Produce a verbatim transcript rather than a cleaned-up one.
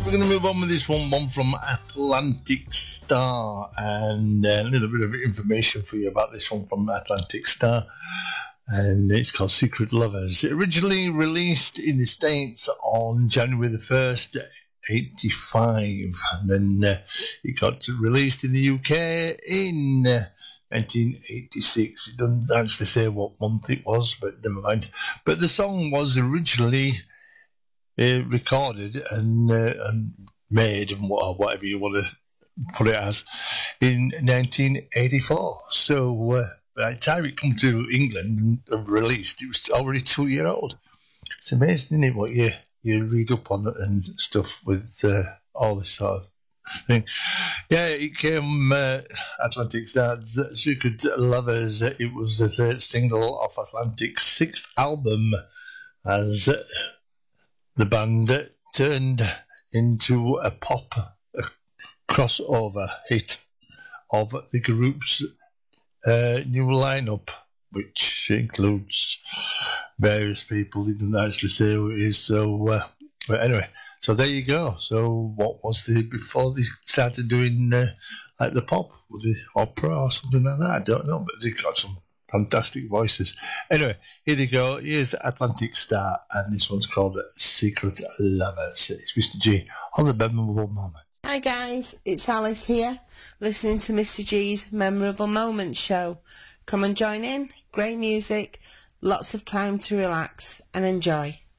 we're going to move on with this one, one from Atlantic Star, and uh, a little bit of information for you about this one from Atlantic Star, and it's called Secret Lovers. Originally released in the States on January the first, eighty-five, and then uh, it got released in the U K in uh, nineteen eighty-six. It doesn't actually say what month it was, but never mind. But the song was originally Uh, recorded and, uh, and made, and what, whatever you want to put it as, in nineteen eighty-four. So uh, by the time it come to England and released, it was already two year old. It's amazing, isn't it, what you, you read up on it and stuff with uh, all this sort of thing. Yeah, it came, uh, Atlantic Star's Secret Lovers. It was the third single off Atlantic's sixth album, as uh, the band turned into a pop a crossover hit of the group's uh, new lineup, which includes various people. He didn't actually say who it is. So, uh, but anyway, so there you go. So, what was the before they started doing uh, like the pop? Was it opera or something like that? I don't know, but they got some fantastic voices. Anyway, here they go. Here's Atlantic Star, and this one's called Secret Lovers. It's Mister G on the Memorable Moment. Hi guys, it's Alice here, listening to Mister G's Memorable Moments show. Come and join in. Great music, lots of time to relax and enjoy.